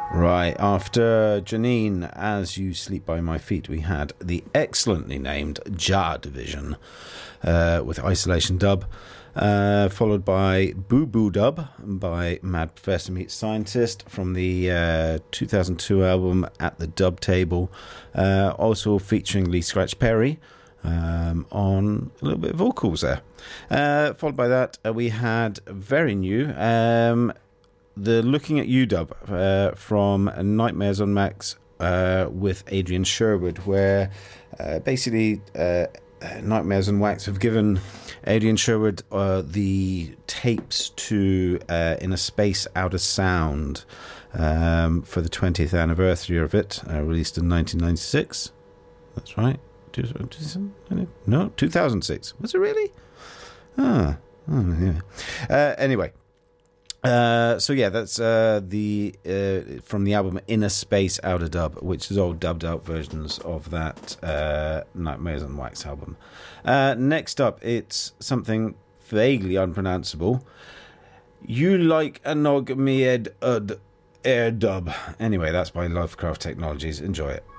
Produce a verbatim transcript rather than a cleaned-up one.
Right, after Janine, As You Sleep By My Feet, we had the excellently named Jar Division uh, with Isolation Dub, uh, followed by Boo Boo Dub by Mad Professor Meets Scientist from the uh, two thousand two album At the Dub Table, uh, also featuring Lee Scratch Perry um, on a little bit of vocals there. Uh, followed by that, uh, we had very new... Um, The Looking at You dub uh, from Nightmares on Max uh, with Adrian Sherwood, where uh, basically uh, Nightmares on Wax have given Adrian Sherwood uh, the tapes to uh, In a Space Out of Sound um, for the twentieth anniversary of it, uh, released in nineteen ninety-six. That's right. No, two thousand six. Was it really? Ah, oh, yeah. Uh, anyway. Uh, so yeah, that's uh, the uh, from the album Inner Space Outer Dub, which is all dubbed out versions of that uh, Nightmares on Wax album. Uh, next up, it's something vaguely unpronounceable. You Like a Nog Mied Ud Air Dub. Anyway, that's by Lovecraft Technologies. Enjoy it.